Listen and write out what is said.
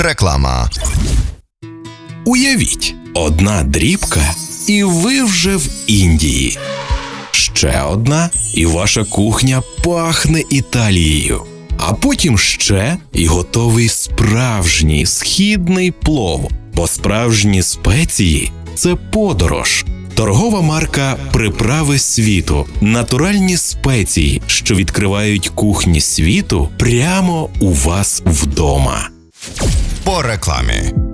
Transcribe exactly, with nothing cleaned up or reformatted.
Реклама. Уявіть, одна дрібка, і ви вже в Індії. Ще одна, і ваша кухня пахне Італією. А потім ще, і готовий справжній східний плов. Бо справжні спеції – це подорож. Торгова марка «Приправи світу» – натуральні спеції, що відкривають кухні світу прямо у вас вдома. По рекламі.